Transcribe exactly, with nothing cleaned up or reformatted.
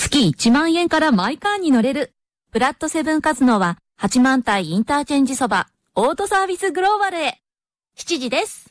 月いちまんえんからマイカーに乗れる。プラットセブンカズノは八幡平インターチェンジそば、オートサービスグローバルへ。しちじです。